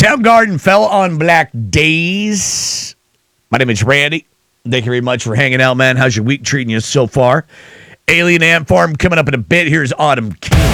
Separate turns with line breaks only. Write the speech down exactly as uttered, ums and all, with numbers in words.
Soundgarden fell on Black Days. My name is Randy. Thank you very much for hanging out, man. How's your week treating you so far? Alien Ant Farm coming up in a bit. Here's Autumn King.